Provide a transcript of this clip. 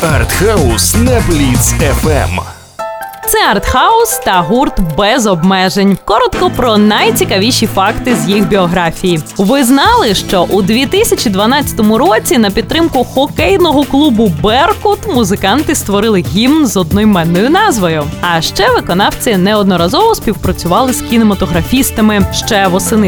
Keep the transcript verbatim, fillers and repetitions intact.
Артхаус на Бліц еф ем. Це артхаус та гурт «Без обмежень». Коротко про найцікавіші факти з їх біографії. Ви знали, що у дві тисячі дванадцятому році на підтримку хокейного клубу «Беркут» музиканти створили гімн з одноіменною назвою. А ще виконавці неодноразово співпрацювали з кінематографістами. Ще восени